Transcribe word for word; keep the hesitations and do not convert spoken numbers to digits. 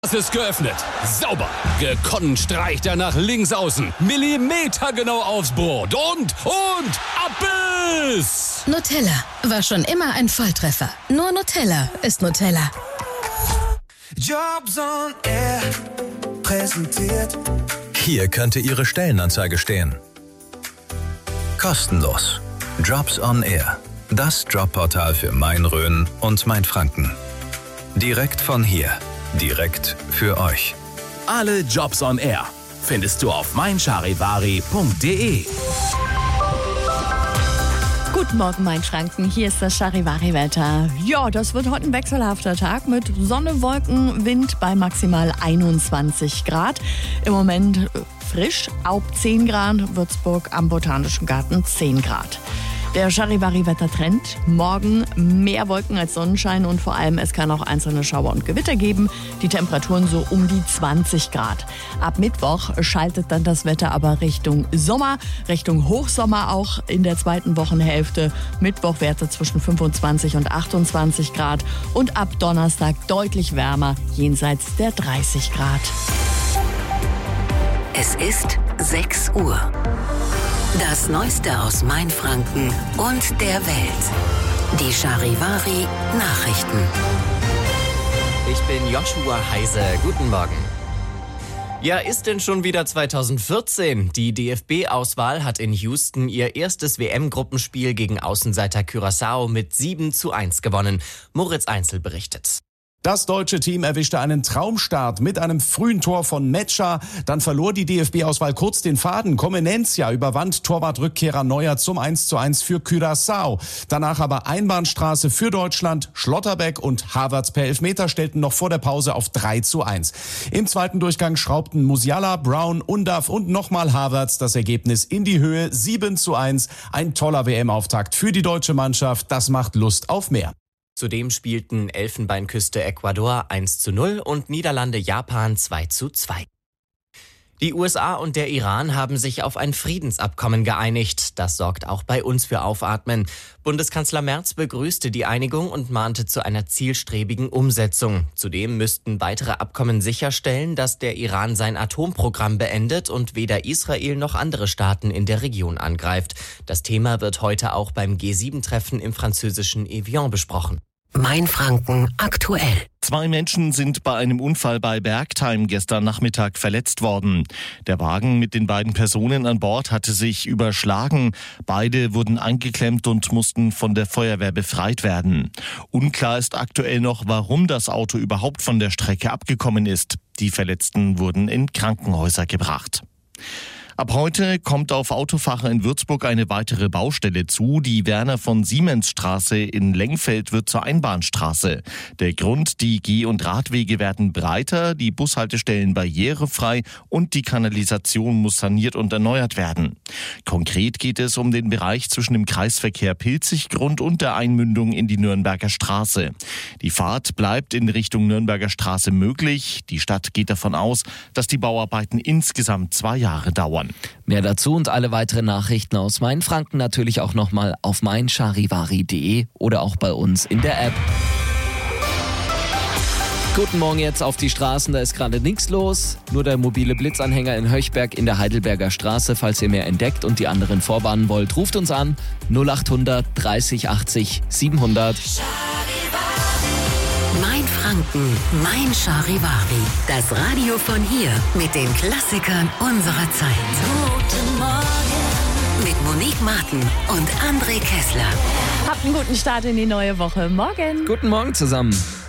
Es ist geöffnet. Sauber. Gekonnt streicht er nach links außen. Millimetergenau aufs Brot. Und, und, Abbiss! Nutella war schon immer ein Volltreffer. Nur Nutella ist Nutella. Jobs on Air präsentiert. Hier könnte Ihre Stellenanzeige stehen. Kostenlos. Jobs on Air. Das Jobportal für Main-Rhön und Mainfranken. Direkt von hier. Direkt für euch. Alle Jobs on Air findest du auf mein charivari punkt de. Guten Morgen, Mainfranken. Hier ist das Charivari-Wetter. Ja, das wird heute ein wechselhafter Tag mit Sonne, Wolken, Wind bei maximal einundzwanzig Grad. Im Moment frisch, Aub zehn Grad, Würzburg am Botanischen Garten zehn Grad. Der Charivari-Wettertrend. Morgen mehr Wolken als Sonnenschein und vor allem es kann auch einzelne Schauer und Gewitter geben. Die Temperaturen so um die zwanzig Grad. Ab Mittwoch schaltet dann das Wetter aber Richtung Sommer, Richtung Hochsommer auch in der zweiten Wochenhälfte. Mittwoch Werte zwischen fünfundzwanzig und achtundzwanzig Grad und ab Donnerstag deutlich wärmer, jenseits der dreißig Grad. Es ist sechs Uhr. Das Neueste aus Mainfranken und der Welt. Die Charivari Nachrichten. Ich bin Joshua Heise. Guten Morgen. Ja, ist denn schon wieder zweitausendvierzehn? Die D F B-Auswahl hat in Houston ihr erstes W M-Gruppenspiel gegen Außenseiter Curaçao mit sieben zu eins gewonnen. Moritz Einzel berichtet. Das deutsche Team erwischte einen Traumstart mit einem frühen Tor von Metscher. Dann verlor die D F B-Auswahl kurz den Faden. Comenencia überwand Torwartrückkehrer Neuer zum eins zu eins für Curaçao. Danach aber Einbahnstraße für Deutschland. Schlotterbeck und Havertz per Elfmeter stellten noch vor der Pause auf drei zu eins. Im zweiten Durchgang schraubten Musiala, Brown, Undav und nochmal Havertz das Ergebnis in die Höhe. sieben zu eins. Ein toller W M-Auftakt für die deutsche Mannschaft. Das macht Lust auf mehr. Zudem spielten Elfenbeinküste Ecuador eins zu null und Niederlande Japan zwei zu zwei. Die U S A und der Iran haben sich auf ein Friedensabkommen geeinigt. Das sorgt auch bei uns für Aufatmen. Bundeskanzler Merz begrüßte die Einigung und mahnte zu einer zielstrebigen Umsetzung. Zudem müssten weitere Abkommen sicherstellen, dass der Iran sein Atomprogramm beendet und weder Israel noch andere Staaten in der Region angreift. Das Thema wird heute auch beim G sieben Treffen im französischen Evian besprochen. Mainfranken aktuell. Zwei Menschen sind bei einem Unfall bei Bergheim gestern Nachmittag verletzt worden. Der Wagen mit den beiden Personen an Bord hatte sich überschlagen. Beide wurden eingeklemmt und mussten von der Feuerwehr befreit werden. Unklar ist aktuell noch, warum das Auto überhaupt von der Strecke abgekommen ist. Die Verletzten wurden in Krankenhäuser gebracht. Ab heute kommt auf Autofacher in Würzburg eine weitere Baustelle zu. Die Werner-von-Siemens-Straße in Lengfeld wird zur Einbahnstraße. Der Grund, die Geh- und Radwege werden breiter, die Bushaltestellen barrierefrei und die Kanalisation muss saniert und erneuert werden. Konkret geht es um den Bereich zwischen dem Kreisverkehr Pilziggrund und der Einmündung in die Nürnberger Straße. Die Fahrt bleibt in Richtung Nürnberger Straße möglich. Die Stadt geht davon aus, dass die Bauarbeiten insgesamt zwei Jahre dauern. Mehr dazu und alle weiteren Nachrichten aus Mainfranken natürlich auch nochmal auf mein charivari punkt de oder auch bei uns in der App. Guten Morgen jetzt auf die Straßen, da ist gerade nichts los. Nur der mobile Blitzanhänger in Höchberg in der Heidelberger Straße. Falls ihr mehr entdeckt und die anderen vorwarnen wollt, ruft uns an null achthundert dreißig achtzig siebenhundert. Mainfranken, mein Charivari. Das Radio von hier mit den Klassikern unserer Zeit. Guten Morgen. Mit Monique Martin und André Kessler. Habt einen guten Start in die neue Woche. Morgen. Guten Morgen zusammen.